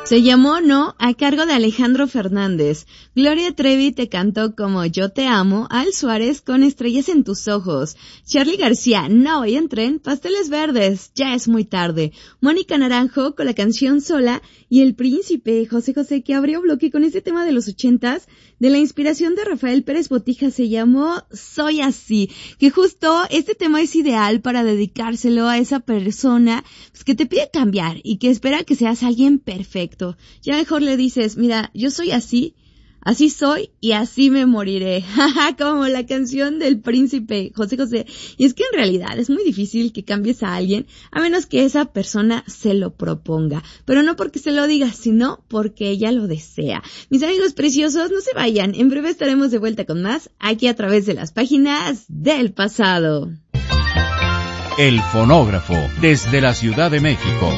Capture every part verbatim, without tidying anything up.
Se llamó No, a cargo de Alejandro Fernández. Gloria Trevi te cantó como Yo te amo. Al Suárez con Estrellas en tus ojos. Charly García, No voy en tren. Pasteles verdes, Ya es muy tarde. Mónica Naranjo con la canción Sola. Y El Príncipe, José José, que abrió bloque con este tema de los ochentas, de la inspiración de Rafael Pérez Botija, se llamó Soy Así, que justo este tema es ideal para dedicárselo a esa persona pues, que te pide cambiar y que espera que seas alguien perfecto. Ya mejor le dices, mira, yo soy así, así soy y así me moriré. Como la canción del Príncipe, José José. Y es que en realidad es muy difícil que cambies a alguien a menos que esa persona se lo proponga. Pero no porque se lo diga, sino porque ella lo desea. Mis amigos preciosos, no se vayan. En breve estaremos de vuelta con más aquí a través de las páginas del pasado. El fonógrafo, desde la Ciudad de México.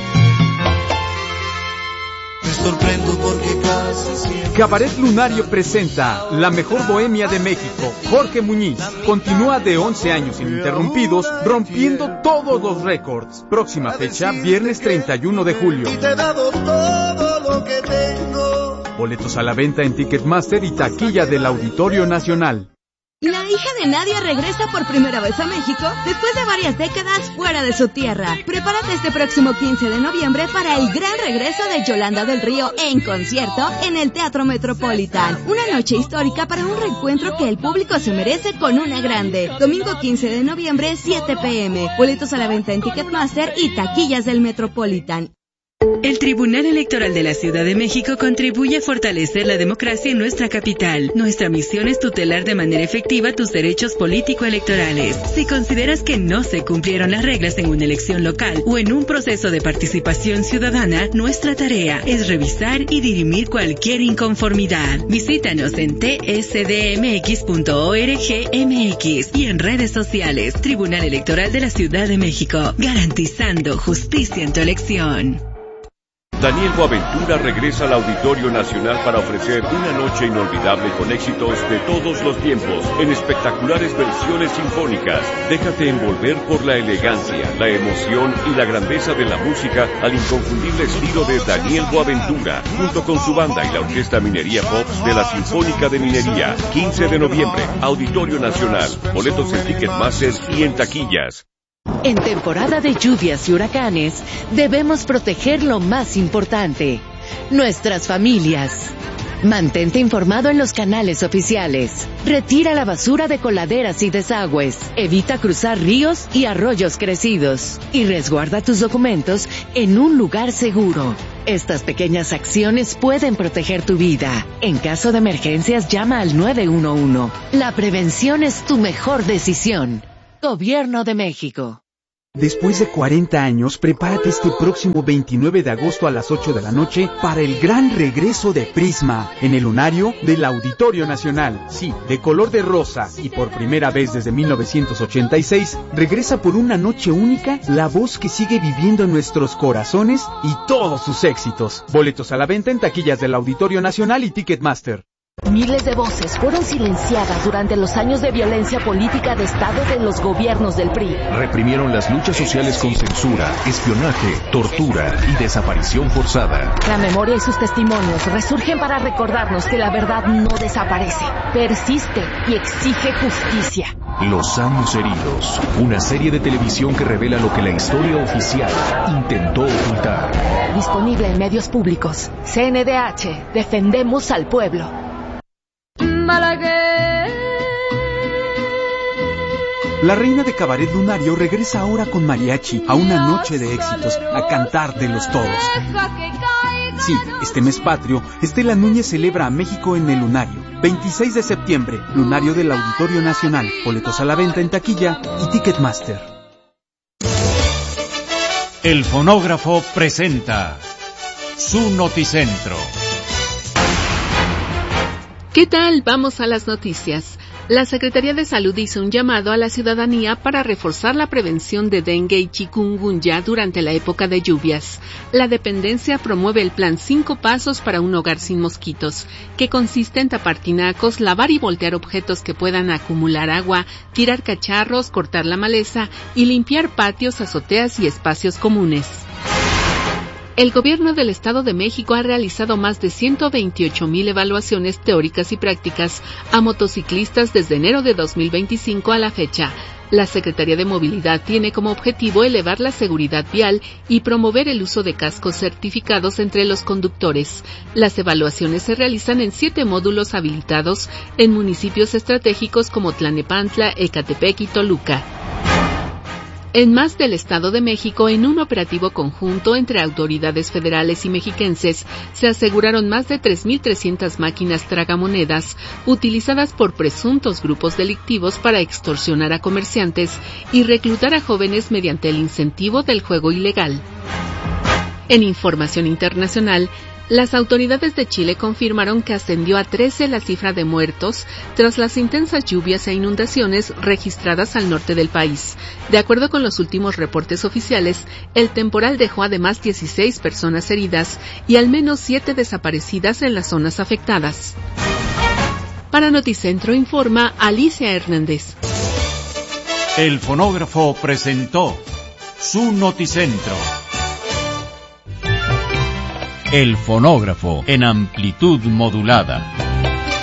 Me sorprendo porque casi siempre... Cabaret Lunario presenta La Mejor Bohemia de México. Jorge Muñiz continúa de once años ininterrumpidos, rompiendo todos los récords. Próxima fecha, viernes treinta y uno de julio. Y te he dado todo lo que tengo. Boletos a la venta en Ticketmaster y taquilla del Auditorio Nacional. La hija de Nadia regresa por primera vez a México después de varias décadas fuera de su tierra. Prepárate este próximo quince de noviembre para el gran regreso de Yolanda del Río en concierto en el Teatro Metropolitan. Una noche histórica para un reencuentro que el público se merece con una grande. Domingo quince de noviembre, siete pm. Boletos a la venta en Ticketmaster y taquillas del Metropolitan. El Tribunal Electoral de la Ciudad de México contribuye a fortalecer la democracia en nuestra capital. Nuestra misión es tutelar de manera efectiva tus derechos político-electorales. Si consideras que no se cumplieron las reglas en una elección local o en un proceso de participación ciudadana, nuestra tarea es revisar y dirimir cualquier inconformidad. Visítanos en t s d m x punto org m x y en redes sociales. Tribunal Electoral de la Ciudad de México, garantizando justicia en tu elección. Daniel Boaventura regresa al Auditorio Nacional para ofrecer una noche inolvidable con éxitos de todos los tiempos, en espectaculares versiones sinfónicas. Déjate envolver por la elegancia, la emoción y la grandeza de la música al inconfundible estilo de Daniel Boaventura, junto con su banda y la Orquesta Minería Pop de la Sinfónica de Minería. quince de noviembre, Auditorio Nacional. Boletos en Ticketmaster y en taquillas. En temporada de lluvias y huracanes, debemos proteger lo más importante, nuestras familias. Mantente informado en los canales oficiales. Retira la basura de coladeras y desagües. Evita cruzar ríos y arroyos crecidos. Y resguarda tus documentos en un lugar seguro. Estas pequeñas acciones pueden proteger tu vida. En caso de emergencias, llama al nueve uno uno. La prevención es tu mejor decisión. Gobierno de México. Después de cuarenta años, prepárate este próximo veintinueve de agosto a las ocho de la noche para el gran regreso de Prisma en el lunario del Auditorio Nacional. Sí, de color de rosa y por primera vez desde mil novecientos ochenta y seis, regresa por una noche única la voz que sigue viviendo en nuestros corazones y todos sus éxitos. Boletos a la venta en taquillas del Auditorio Nacional y Ticketmaster. Miles de voces fueron silenciadas durante los años de violencia política de Estado de los gobiernos del P R I. Reprimieron las luchas sociales con censura, espionaje, tortura y desaparición forzada. La memoria y sus testimonios resurgen para recordarnos que la verdad no desaparece, persiste y exige justicia. Los años heridos, una serie de televisión que revela lo que la historia oficial intentó ocultar. Disponible en medios públicos. C N D H, defendemos al pueblo. La reina de Cabaret Lunario regresa ahora con mariachi a una noche de éxitos, a cantar de los todos. Sí, este mes patrio, Estela Núñez celebra a México en el Lunario. veintiséis de septiembre, Lunario del Auditorio Nacional. Boletos a la venta en taquilla y Ticketmaster. El fonógrafo presenta su noticentro. ¿Qué tal? Vamos a las noticias. La Secretaría de Salud hizo un llamado a la ciudadanía para reforzar la prevención de dengue y chikungunya durante la época de lluvias. La dependencia promueve el plan Cinco Pasos para un Hogar Sin Mosquitos, que consiste en tapar tinacos, lavar y voltear objetos que puedan acumular agua, tirar cacharros, cortar la maleza y limpiar patios, azoteas y espacios comunes. El Gobierno del Estado de México ha realizado más de ciento veintiocho mil evaluaciones teóricas y prácticas a motociclistas desde enero de dos mil veinticinco a la fecha. La Secretaría de Movilidad tiene como objetivo elevar la seguridad vial y promover el uso de cascos certificados entre los conductores. Las evaluaciones se realizan en siete módulos habilitados en municipios estratégicos como Tlalnepantla, Ecatepec y Toluca. En más del Estado de México, en un operativo conjunto entre autoridades federales y mexiquenses, se aseguraron más de tres mil trescientas máquinas tragamonedas utilizadas por presuntos grupos delictivos para extorsionar a comerciantes y reclutar a jóvenes mediante el incentivo del juego ilegal. En información internacional, las autoridades de Chile confirmaron que ascendió a trece la cifra de muertos tras las intensas lluvias e inundaciones registradas al norte del país. De acuerdo con los últimos reportes oficiales, el temporal dejó además dieciséis personas heridas y al menos siete desaparecidas en las zonas afectadas. Para Noticentro informa Alicia Hernández. El fonógrafo presentó su Noticentro. El fonógrafo en amplitud modulada.